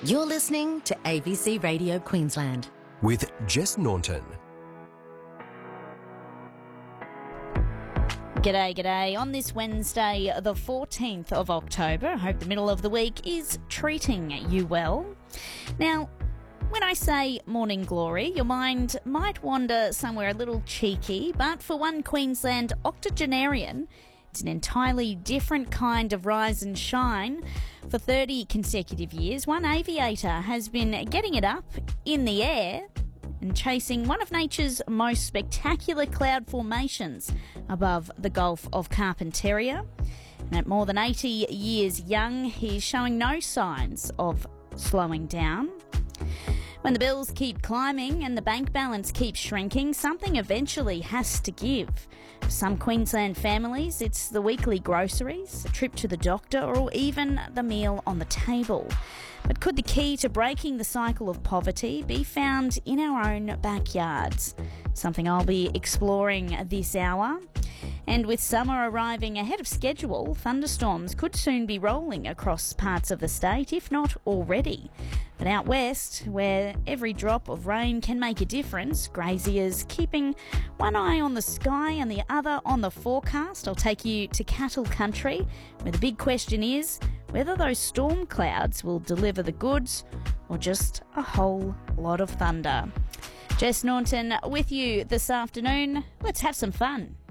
You're listening to ABC Radio Queensland. With Jess Naunton. G'day. On this Wednesday, the 14th of October, I hope the middle of the week is treating you well. Now, when I say morning glory, your mind might wander somewhere a little cheeky, but for one Queensland octogenarian, it's an entirely different kind of rise and shine. For 30 consecutive years, one aviator has been getting it up in the air and chasing one of nature's most spectacular cloud formations above the Gulf of Carpentaria. And at more than 80 years young, he's showing no signs of slowing down. When the bills keep climbing and the bank balance keeps shrinking, something eventually has to give. For some Queensland families, it's the weekly groceries, a trip to the doctor, or even the meal on the table. But could the key to breaking the cycle of poverty be found in our own backyards? Something I'll be exploring this hour. And with summer arriving ahead of schedule, thunderstorms could soon be rolling across parts of the state, if not already. But out west, where every drop of rain can make a difference, graziers keeping one eye on the sky and the other on the forecast. I'll take you to cattle country, where the big question is whether those storm clouds will deliver the goods or just a whole lot of thunder. Jess Naunton with you this afternoon. Let's have some fun.